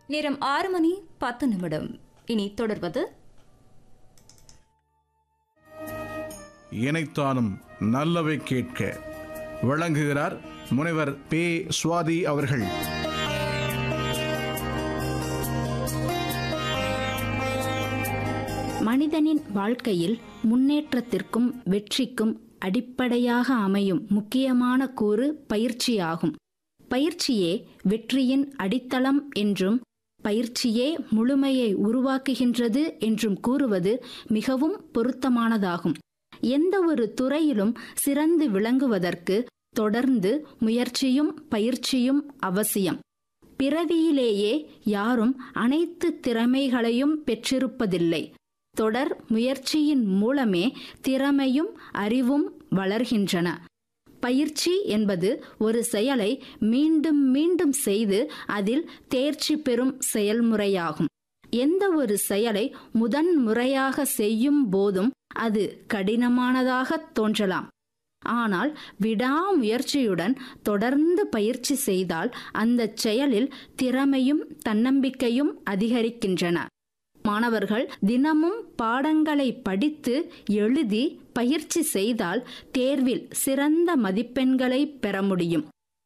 நேரம் 6:10. இனி தொடர்வது இணைத்தானும் நல்லவை கேட்க. வழங்குகிறார் முனைவர் பே. சுவாதி அவர்கள். மனிதனின் வாழ்க்கையில் முன்னேற்றத்திற்கும் வெற்றிக்கும் அடிப்படையாக அமையும் முக்கியமான கூறு பயிற்சியாகும். பயிற்சியே வெற்றியின் அடித்தளம் என்றும் பயிற்சியே முழுமையை உருவாக்குகின்றது என்றும் கூறுவது மிகவும் பொருத்தமானதாகும். எந்த ஒரு துறையிலும் சிறந்து விளங்குவதற்கு தொடர்ந்து முயற்சியும் பயிற்சியும் அவசியம். பிறவியிலேயே யாரும் அனைத்து திறமைகளையும் பெற்றிருப்பதில்லை. தொடர் முயற்சியின் மூலமே திறமையும் அறிவும் வளர்கின்றன. பயிற்சி என்பது ஒரு செயலை மீண்டும் மீண்டும் செய்து அதில் தேர்ச்சி பெறும் செயல்முறையாகும். எந்த ஒரு செயலை முதன்முறையாக செய்யும் போதும் அது கடினமானதாக தோன்றலாம். ஆனால் விடாமுயற்சியுடன் தொடர்ந்து பயிற்சி செய்தால் அந்த செயலில் திறமையும் தன்னம்பிக்கையும் அதிகரிக்கின்றன. மாணவர்கள் தினமும் பாடங்களை படித்து எழுதி பயிற்சி செய்தால் தேர்வில் சிறந்த மதிப்பெண்களை பெற முடியும்.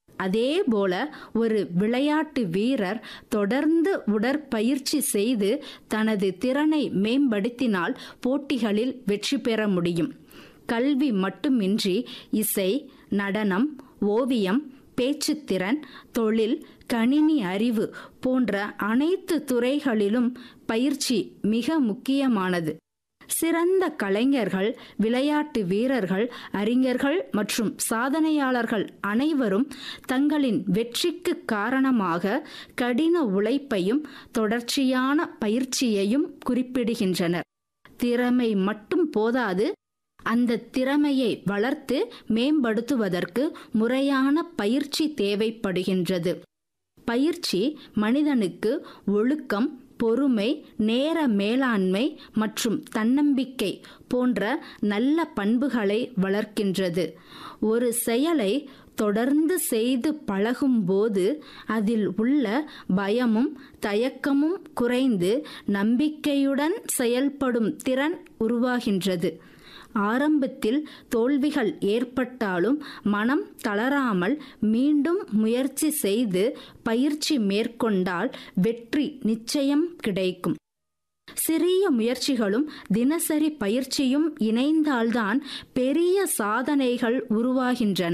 அதேபோல ஒரு விளையாட்டு வீரர் தொடர்ந்து உடற்பயிற்சி செய்து தனது திறனை மேம்படுத்தினால் போட்டிகளில் வெற்றி பெற முடியும். கல்வி மட்டுமின்றி இசை, நடனம், ஓவியம், பேச்சுத்திறன், தொழில், கணினி அறிவு போன்ற அனைத்து துறைகளிலும் பயிற்சி மிக முக்கியமானது. சிறந்த கலைஞர்கள், விளையாட்டு வீரர்கள், அறிஞர்கள் மற்றும் சாதனையாளர்கள் அனைவரும் தங்களின் வெற்றிக்கு காரணமாக கடின உழைப்பையும் தொடர்ச்சியான பயிற்சியையும் குறிப்பிடுகின்றனர். திறமை மட்டும் போதாது, அந்த திறமையை வளர்த்து மேம்படுத்துவதற்கு முறையான பயிற்சி தேவைப்படுகின்றது. பயிற்சி மனிதனுக்கு ஒழுக்கம், பொறுமை, நேர மேலாண்மை மற்றும் தன்னம்பிக்கை போன்ற நல்ல பண்புகளை வளர்க்கின்றது. ஒரு செயலை தொடர்ந்து செய்து பழகும் போது அதில் உள்ள பயமும் தயக்கமும் குறைந்து நம்பிக்கையுடன் செயல்படும் திறன் உருவாகின்றது. ஆரம்பத்தில் தோல்விகள் ஏற்பட்டாலும் மனம் தளராமல் மீண்டும் முயற்சி செய்து பயிற்சி மேற்கொண்டால் வெற்றி நிச்சயம் கிடைக்கும். சிறிய முயற்சிகளும் தினசரி பயிற்சியும் இணைந்தால்தான் பெரிய சாதனைகள் உருவாகின்றன.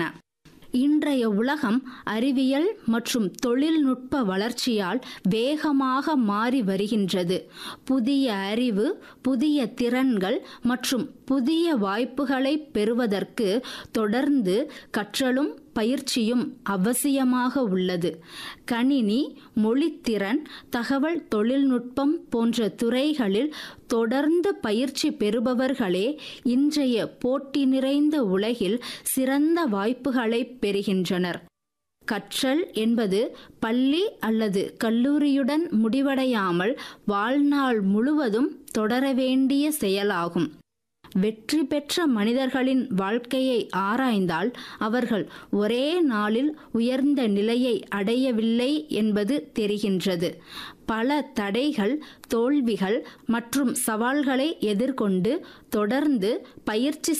இன்றைய உலகம் அறிவியல் மற்றும் தொழில்நுட்ப வளர்ச்சியால் வேகமாக மாறி வருகின்றது. புதிய அறிவு, புதிய திறன்கள் மற்றும் புதிய வாய்ப்புகளை பெறுவதற்கு தொடர்ந்து கற்றலும் பயிற்சியும் அவசியமாக உள்ளது. கணினி, மொழித்திறன், தகவல் தொழில்நுட்பம் போன்ற துறைகளில் தொடர்ந்து பயிற்சி பெறுபவர்களே இன்றைய போட்டி நிறைந்த உலகில் சிறந்த வாய்ப்புகளை பெறுகின்றனர். கற்றல் என்பது பள்ளி அல்லது கல்லூரியுடன் முடிவடையாமல் வாழ்நாள் முழுவதும் தொடர வேண்டிய செயலாகும். வெற்றி பெற்ற மனிதர்களின் வாழ்க்கையை ஆராய்ந்தால் அவர்கள் ஒரே நாளில் உயர்ந்த நிலையை அடையவில்லை என்பது தெரிகின்றது. பல தடைகள், தோல்விகள் மற்றும் சவால்களை எதிர்கொண்டு தொடர்ந்து பயிற்சி